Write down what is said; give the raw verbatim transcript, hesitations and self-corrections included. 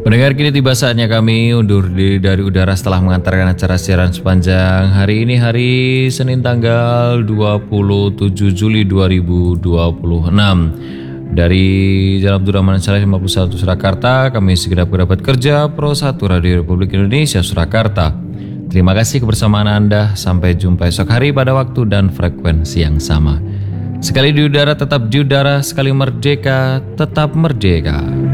Pendengar, kini tiba saatnya kami undur diri dari udara setelah mengantarkan acara siaran sepanjang hari ini, hari Senin tanggal dua puluh tujuh Juli dua ribu dua puluh enam. Dari Jalan Abdurrahman Saleh lima puluh satu Surakarta, kami segera berdapat kerja Pro satu Radio Republik Indonesia Surakarta. Terima kasih kebersamaan Anda, sampai jumpa esok hari pada waktu dan frekuensi yang sama. Sekali di udara tetap di udara, sekali merdeka tetap merdeka.